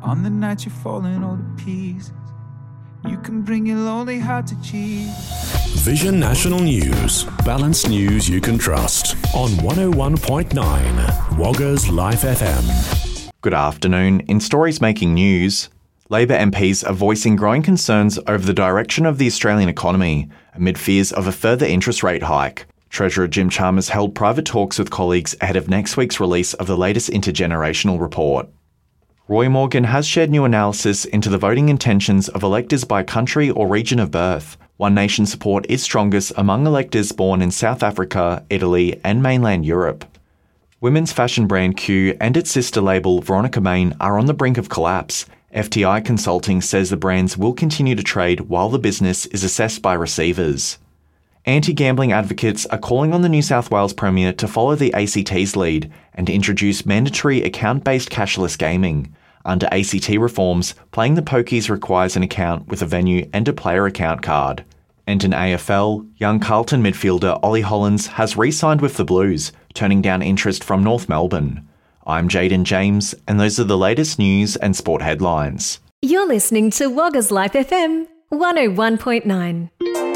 On the night you're falling all to pieces, you can bring your lonely heart to Jesus. Vision National News. Balanced news you can trust. On 101.9 Wagga's Life FM. Good afternoon. In stories making news, Labor MPs are voicing growing concerns over the direction of the Australian economy amid fears of a further interest rate hike. Treasurer Jim Chalmers held private talks with colleagues ahead of next week's release of the latest intergenerational report. Roy Morgan has shared new analysis into the voting intentions of electors by country or region of birth. One Nation support is strongest among electors born in South Africa, Italy and mainland Europe. Women's fashion brand Q and its sister label Veronica Main are on the brink of collapse. FTI Consulting says the brands will continue to trade while the business is assessed by receivers. Anti-gambling advocates are calling on the New South Wales Premier to follow the ACT's lead and introduce mandatory account-based cashless gaming. Under ACT reforms, playing the pokies requires an account with a venue and a player account card. And in AFL, young Carlton midfielder Ollie Hollands has re-signed with the Blues, turning down interest from North Melbourne. I'm Jaden James, and those are the latest news and sport headlines. You're listening to Wagga's Life FM 101.9.